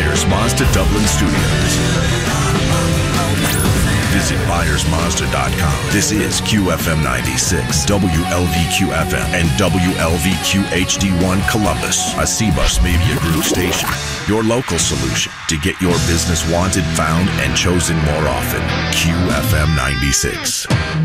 Byers Mazda Dublin Studios. Visit ByersMazda.com. This is QFM 96, WLVQ-FM, and WLVQ-HD1 Columbus, a C-Bus Media Group station. Your local solution to get your business wanted, found, and chosen more often. QFM 96.